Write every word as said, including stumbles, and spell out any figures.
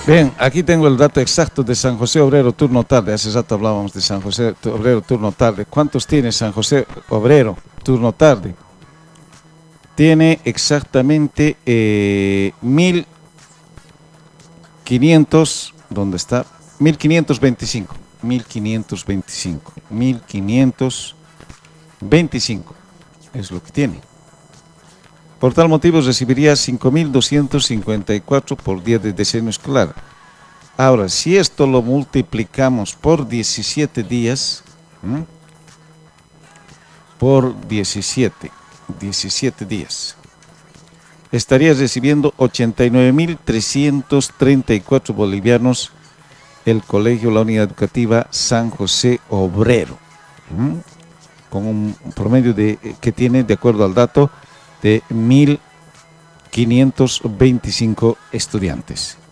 Bien, aquí tengo el dato exacto de San José Obrero Turno Tarde. Hace rato hablábamos de San José Obrero Turno Tarde. ¿Cuántos tiene San José Obrero Turno Tarde? Tiene exactamente eh, mil quinientos, ¿dónde está? mil quinientos veinticinco. mil quinientos veinticinco. mil quinientos veinticinco es lo que tiene. Por tal motivo recibiría cinco mil doscientos cincuenta y cuatro por día de diseño escolar. Ahora, si esto lo multiplicamos por diecisiete días, ¿m? por diecisiete, diecisiete días, estaría recibiendo ochenta y nueve mil trescientos treinta y cuatro bolivianos el colegio, la unidad educativa San José Obrero, ¿m? con un promedio de, que tiene, de acuerdo al dato, de mil quinientos veinticinco estudiantes.